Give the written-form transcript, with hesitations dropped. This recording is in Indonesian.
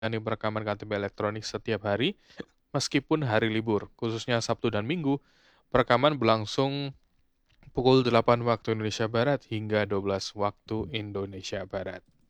menjalani perekaman KTP elektronik setiap hari, meskipun hari libur, khususnya Sabtu dan Minggu. Perekaman berlangsung pukul 8 waktu Indonesia Barat hingga 12 waktu Indonesia Barat.